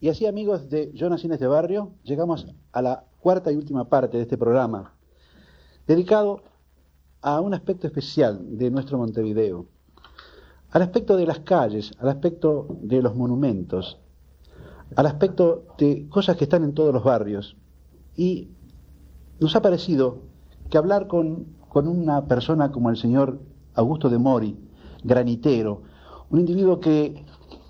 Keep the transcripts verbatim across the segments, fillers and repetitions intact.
Y así, amigos de Yo nací en este barrio, llegamos a la cuarta y última parte de este programa, dedicado a un aspecto especial de nuestro Montevideo, al aspecto de las calles, al aspecto de los monumentos, al aspecto de cosas que están en todos los barrios. Y nos ha parecido que hablar con, con una persona como el señor Augusto de Mori, granitero, un individuo que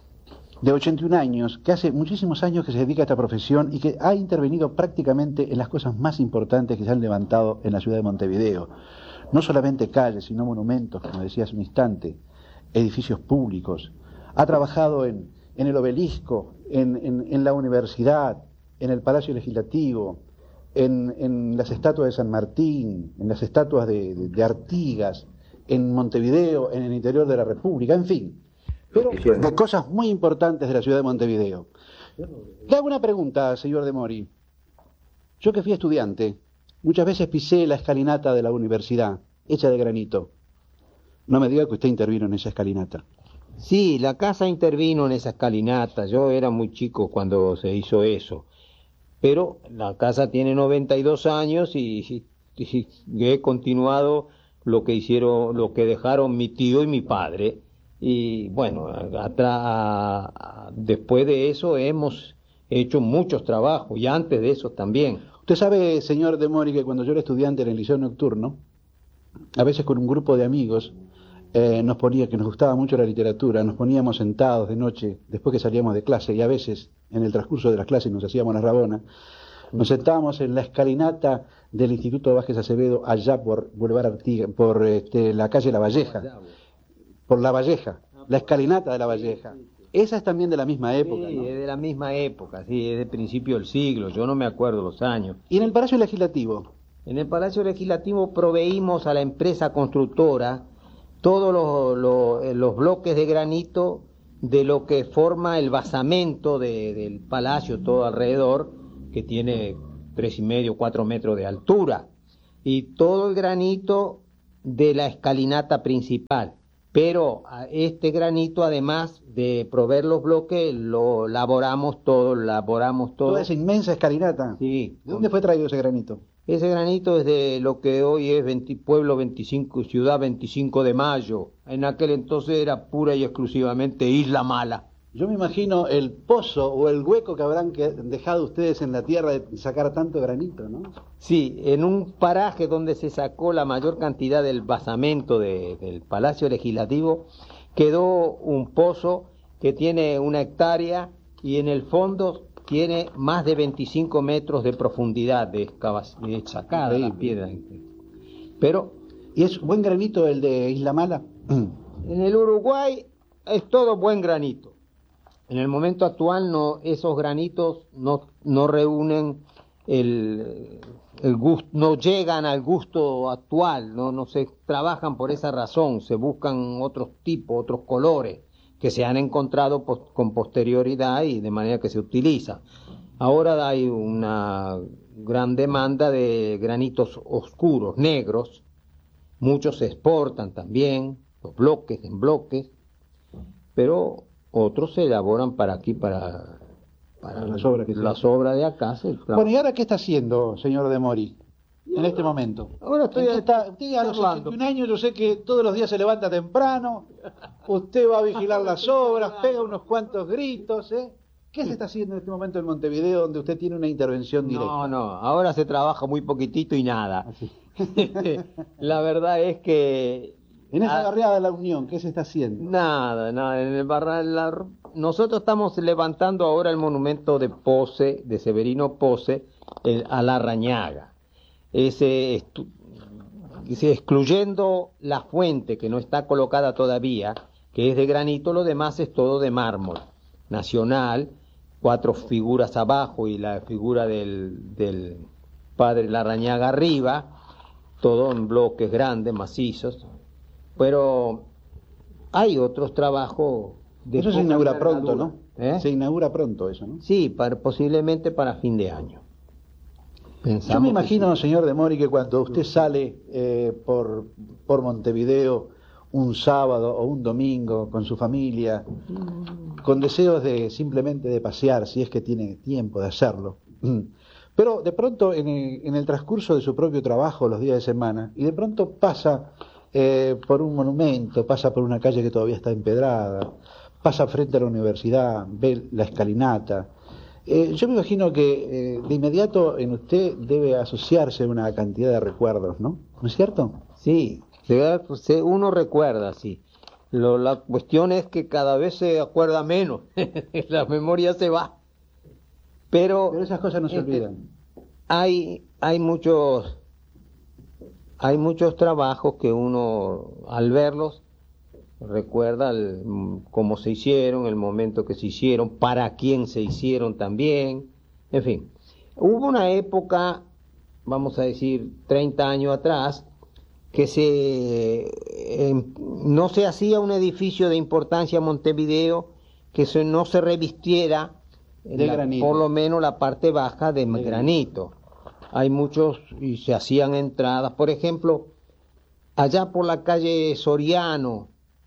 de ochenta y un años, que hace muchísimos años que se dedica a esta profesión y que ha intervenido prácticamente en las cosas más importantes que se han levantado en la ciudad de Montevideo. No solamente calles, sino monumentos, como decía hace un instante, edificios públicos. Ha trabajado en, en el Obelisco, en, en, en la universidad, en el Palacio Legislativo, en, en las estatuas de San Martín, en las estatuas de, de, de Artigas, en Montevideo, en el interior de la República, en fin. Pero de cosas muy importantes de la ciudad de Montevideo. Le hago una pregunta, señor de Mori. Yo que fui estudiante, muchas veces pisé la escalinata de la universidad, hecha de granito. No me diga que usted intervino en esa escalinata. Sí, la casa intervino en esa escalinata. Yo era muy chico cuando se hizo eso. Pero la casa tiene noventa y dos años y, y, y he continuado lo que hicieron, lo que dejaron mi tío y mi padre. Y bueno, atrás, después de eso hemos hecho muchos trabajos y antes de eso también. Usted sabe, señor de Mori, que cuando yo era estudiante en el liceo nocturno, a veces con un grupo de amigos, eh, nos ponía, que nos gustaba mucho la literatura, nos poníamos sentados de noche, después que salíamos de clase, y a veces en el transcurso de las clases nos hacíamos la rabona, nos sentábamos en la escalinata del Instituto Vázquez Acevedo, allá por Boulevard Artigas, por este, la calle La Valleja. Por La Valleja, la escalinata de La Valleja. Esa es también de la misma época, sí, ¿no? Es de la misma época, sí, es de principio del siglo, yo no me acuerdo los años. ¿Y en el Palacio Legislativo? En el Palacio Legislativo proveímos a la empresa constructora todos los, los, los bloques de granito de lo que forma el basamento de, del palacio todo alrededor, que tiene tres y medio, cuatro metros de altura, y todo el granito de la escalinata principal. Pero este granito, además de proveer los bloques, lo laboramos todo, laboramos todo. Toda esa inmensa escalinata. Sí. ¿De dónde fue traído ese granito? Ese granito es de lo que hoy es veinte, Pueblo veinticinco, Ciudad veinticinco de Mayo. En aquel entonces era pura y exclusivamente Isla Mala. Yo me imagino el pozo o el hueco que habrán dejado ustedes en la tierra de sacar tanto granito, ¿no? Sí, en un paraje donde se sacó la mayor cantidad del basamento de, del Palacio Legislativo, quedó un pozo que tiene una hectárea y en el fondo tiene más de veinticinco metros de profundidad de, de sacada la piedra. Pero, ¿y es buen granito el de Isla Mala? En el Uruguay es todo buen granito. En el momento actual no, esos granitos no, no reúnen el, el gusto, no llegan al gusto actual, no, no se trabajan por esa razón, se buscan otros tipos, otros colores que se han encontrado pos, con posterioridad y de manera que se utiliza. Ahora hay una gran demanda de granitos oscuros, negros, muchos se exportan también, los bloques en bloques, pero otros se elaboran para aquí, para, para las obras que las obras de acá. Se bueno, ¿y ahora qué está haciendo, señor de Mori, en este momento? Ahora estoy usted, está, usted a los ochenta y un años, yo sé que todos los días se levanta temprano, usted va a vigilar las obras, pega unos cuantos gritos, ¿eh? ¿Qué se está haciendo en este momento en Montevideo, donde usted tiene una intervención directa? No, no, ahora se trabaja muy poquitito y nada. La verdad es que... En esa barriada de la Unión, ¿qué se está haciendo? Nada, nada. En el barral, la... Nosotros estamos levantando ahora el monumento de Pose, de Severino Pose, el, a la Rañaga. Ese, estu... Ese, excluyendo la fuente, que no está colocada todavía, que es de granito, lo demás es todo de mármol nacional, cuatro figuras abajo y la figura del, del padre Larrañaga arriba, todo en bloques grandes, macizos. Pero hay otros trabajos. De eso se inaugura pronto, ¿no? ¿Eh? Se inaugura pronto eso, ¿no? Sí, para, posiblemente para fin de año. Pensamos Yo me imagino, sí. Señor de Mori, que cuando usted sale eh, por, por Montevideo, un sábado o un domingo con su familia, con deseos de simplemente de pasear, si es que tiene tiempo de hacerlo. Pero de pronto en el, en el transcurso de su propio trabajo los días de semana, y de pronto pasa eh, por un monumento, pasa por una calle que todavía está empedrada, pasa frente a la universidad, ve la escalinata. Eh, yo me imagino que eh, de inmediato en usted debe asociarse una cantidad de recuerdos, ¿no? ¿No es cierto? Sí, uno recuerda, sí. Lo, la cuestión es que cada vez se acuerda menos, la memoria se va. Pero, Pero esas cosas no se este, olvidan. Hay, hay muchos, hay muchos trabajos que uno, al verlos, recuerda el, cómo se hicieron, el momento que se hicieron, para quién se hicieron también, en fin. Hubo una época, vamos a decir, treinta años atrás, que se eh, no se hacía un edificio de importancia en Montevideo que se, no se revistiera de la, granito. por lo menos la parte baja de, de granito. Hay muchos y se hacían entradas, por ejemplo, allá por la calle Soriano,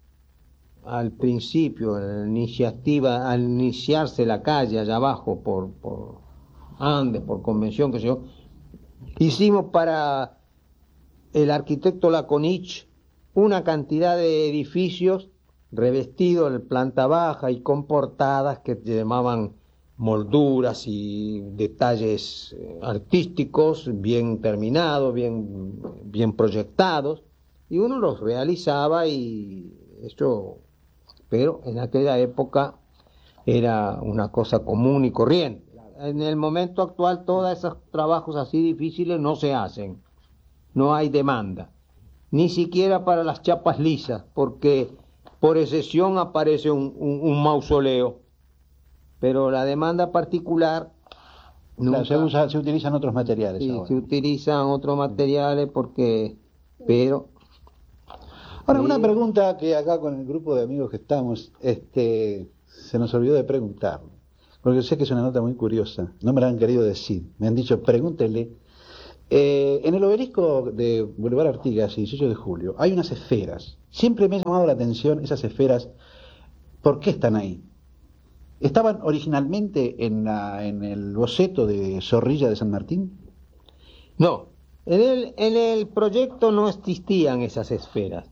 al principio, la iniciativa, al iniciarse la calle allá abajo por, por Andes, por Convención, que sé yo, hicimos para el arquitecto Laconich una cantidad de edificios revestidos en planta baja y con portadas que llamaban molduras y detalles artísticos bien terminados, bien, bien proyectados, y uno los realizaba y esto, pero en aquella época era una cosa común y corriente. En el momento actual todos esos trabajos así difíciles no se hacen. No hay demanda, ni siquiera para las chapas lisas, porque por excepción aparece un, un, un mausoleo, pero la demanda particular nunca, claro, se, usa, se utilizan otros materiales. Sí, ahora. se utilizan otros materiales porque, pero... Ahora, eh, una pregunta que acá con el grupo de amigos que estamos, este, se nos olvidó de preguntar, porque sé que es una nota muy curiosa, no me la han querido decir, me han dicho, pregúntele. Eh, en el obelisco de Boulevard Artigas y dieciocho de julio hay unas esferas. Siempre me ha llamado la atención esas esferas. ¿Por qué están ahí? ¿Estaban originalmente en, la, en el boceto de Zorrilla de San Martín? No, en el, en el proyecto no existían esas esferas.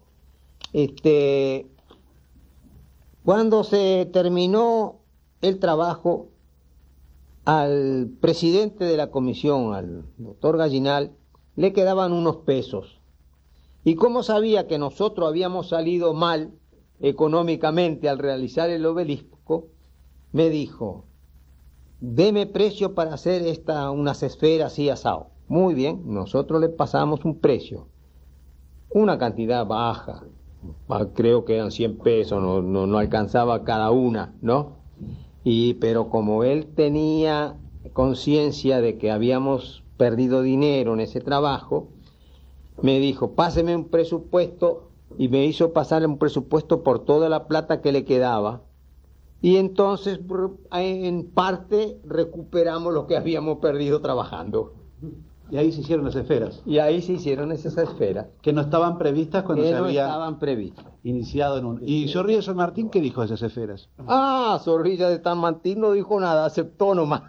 Este, cuando se terminó el trabajo, al presidente de la comisión, al doctor Gallinal, le quedaban unos pesos. Y como sabía que nosotros habíamos salido mal económicamente al realizar el obelisco, me dijo, deme precio para hacer esta, unas esferas y asado. Muy bien, nosotros le pasamos un precio, una cantidad baja, creo que eran cien pesos, no, no, no alcanzaba cada una, ¿no? Y, pero como él tenía conciencia de que habíamos perdido dinero en ese trabajo, me dijo, páseme un presupuesto, y me hizo pasar un presupuesto por toda la plata que le quedaba, y entonces en parte recuperamos lo que habíamos perdido trabajando. Y ahí se hicieron las esferas. Y ahí se hicieron esas esferas. Que no estaban previstas cuando que se no había estaban previstas. iniciado en un... ¿Y Zorrilla de San Martín qué dijo de esas esferas? Ah, Zorrilla de San Martín no dijo nada, aceptó nomás.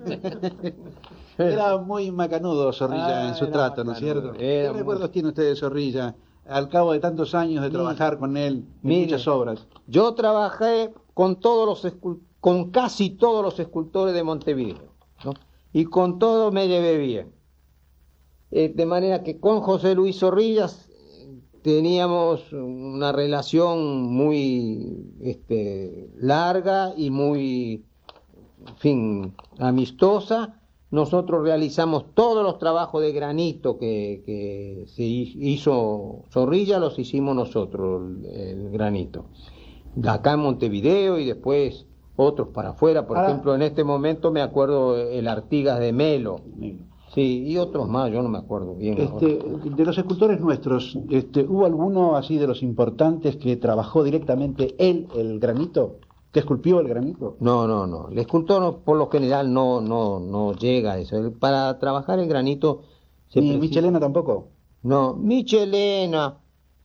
Era muy macanudo Zorrilla Ah, en su era trato, ¿no es macanudo, cierto? era ¿Qué muy- recuerdos tiene usted de Zorrilla al cabo de tantos años de Mire, trabajar con él en mire. muchas obras? Yo trabajé con todos los escul- con casi todos los escultores de Montevideo, ¿no? Y con todos me llevé bien. Eh, de manera que con José Luis Zorrillas eh, teníamos una relación muy este, larga y muy, en fin, amistosa. Nosotros realizamos todos los trabajos de granito que, que se hizo Zorrilla, los hicimos nosotros, el, el granito. Acá en Montevideo y después otros para afuera. Por Ahora- ejemplo, en este momento me acuerdo el Artigas de Melo. Sí, y otros más, yo no me acuerdo bien. Este, de los escultores nuestros, este, ¿hubo alguno así de los importantes que trabajó directamente él el granito? ¿Que esculpió el granito? No, no, no. El escultor no, por lo general no, no, no llega a eso. El- Para trabajar el granito se ¿Ni precisa- Michelena tampoco? No, Michelena,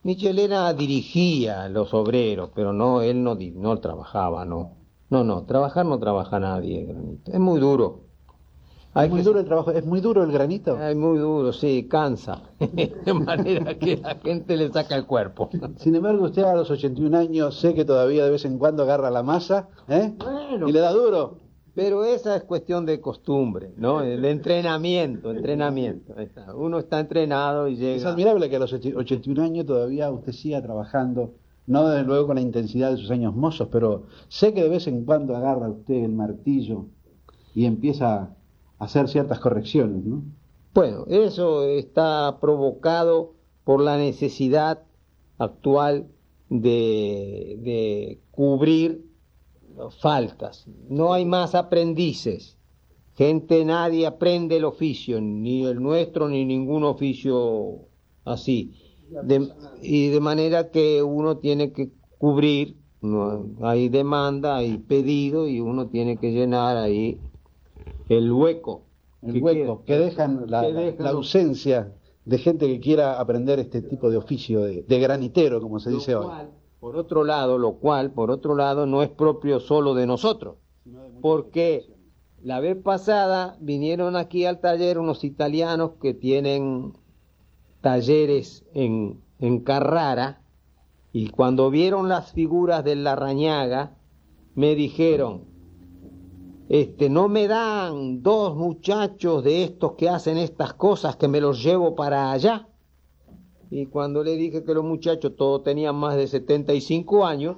Michelena dirigía a los obreros, pero no, él no, di- no trabajaba, no. No, no, trabajar no trabaja nadie, Granito. Es muy duro. Hay Es muy que- duro el trabajo, es muy duro el granito. Es muy duro, sí, cansa. De manera que la gente le saca el cuerpo. Sin embargo, usted a los ochenta y un años, sé que todavía de vez en cuando agarra la masa, ¿eh? Bueno. Y le da duro. Pero esa es cuestión de costumbre, ¿no? El entrenamiento, entrenamiento. Ahí está. Uno está entrenado y llega. Es admirable que a los ochenta y un años todavía usted siga trabajando, no desde luego con la intensidad de sus años mozos, pero sé que de vez en cuando agarra usted el martillo y empieza a hacer ciertas correcciones, ¿no? Bueno, eso está provocado por la necesidad actual de, de cubrir faltas. No hay más aprendices. Gente, nadie aprende el oficio, ni el nuestro, ni ningún oficio así. De- y de manera que uno tiene que cubrir, no, hay demanda, hay pedido, y uno tiene que llenar ahí el hueco. El que hueco, queda. que dejan la, Que dejan la los- ausencia de gente que quiera aprender este tipo de oficio de, de granitero, como se dice Lo hoy. cual, por otro lado, lo cual, por otro lado, no es propio solo de nosotros, porque la vez pasada vinieron aquí al taller unos italianos que tienen talleres en, en Carrara, y cuando vieron las figuras de Larrañaga, me dijeron, este, no me dan dos muchachos de estos que hacen estas cosas que me los llevo para allá. Y cuando le dije que los muchachos todos tenían más de setenta y cinco años,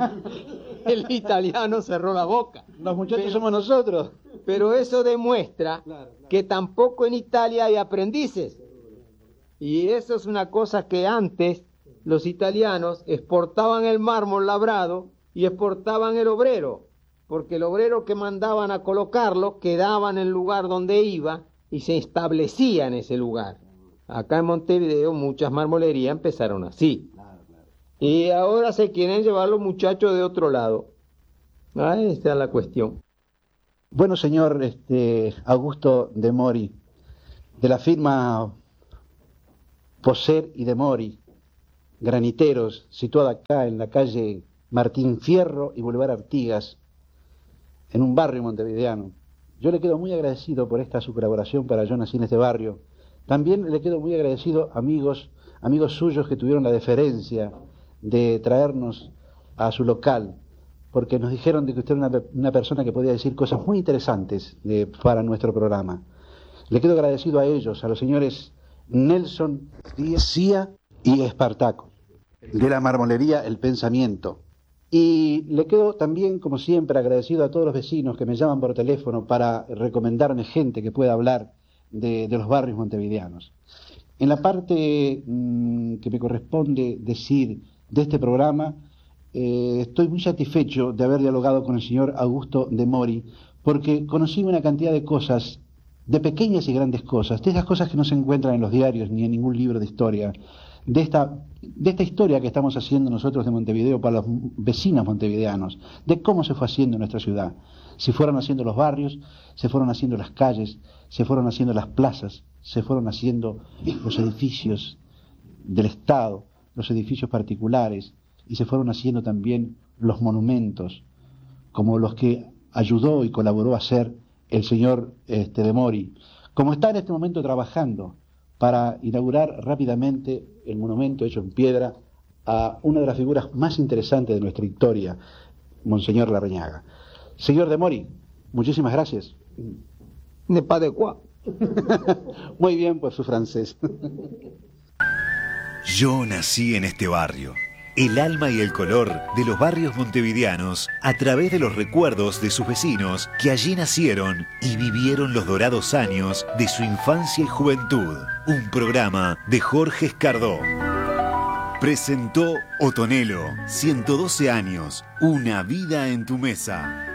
el italiano cerró la boca. Los muchachos Pero- somos nosotros. Pero eso demuestra que tampoco en Italia hay aprendices. Y eso es una cosa que antes los italianos exportaban el mármol labrado y exportaban el obrero, porque el obrero que mandaban a colocarlo quedaba en el lugar donde iba y se establecía en ese lugar. Acá en Montevideo muchas marmolerías empezaron así. Y ahora se quieren llevar los muchachos de otro lado. Ahí está la cuestión. Bueno, señor este, Augusto de Mori, de la firma Poser y de Mori, graniteros, situada acá en la calle Martín Fierro y Boulevard Artigas, en un barrio montevideano. Yo le quedo muy agradecido por esta su colaboración para Yo Nací en este barrio. También le quedo muy agradecido, amigos, amigos suyos que tuvieron la deferencia de traernos a su local, porque nos dijeron de que usted era una, una persona que podía decir cosas muy interesantes de, para nuestro programa. Le quedo agradecido a ellos, a los señores Nelson Díaz y Espartaco, de la marmolería El Pensamiento. Y le quedo también, como siempre, agradecido a todos los vecinos que me llaman por teléfono para recomendarme gente que pueda hablar de, de los barrios montevideanos. En la parte mmm, que me corresponde decir de este programa, eh, estoy muy satisfecho de haber dialogado con el señor Augusto de Mori, porque conocí una cantidad de cosas, de pequeñas y grandes cosas, de esas cosas que no se encuentran en los diarios ni en ningún libro de historia, de esta, de esta historia que estamos haciendo nosotros de Montevideo para los vecinos montevideanos, de cómo se fue haciendo nuestra ciudad. Se fueron haciendo los barrios, se fueron haciendo las calles, se fueron haciendo las plazas, se fueron haciendo los edificios del Estado, los edificios particulares, y se fueron haciendo también los monumentos, como los que ayudó y colaboró a hacer el señor este, de Mori, como está en este momento trabajando para inaugurar rápidamente el monumento hecho en piedra a una de las figuras más interesantes de nuestra historia, Monseñor Larrañaga. Señor de Mori, muchísimas gracias. Ne pas de quoi. Muy bien por su francés. Yo nací en este barrio. El alma y el color de los barrios montevideanos a través de los recuerdos de sus vecinos que allí nacieron y vivieron los dorados años de su infancia y juventud. Un programa de Jorge Escardó. Presentó Otonelo, ciento doce años, una vida en tu mesa.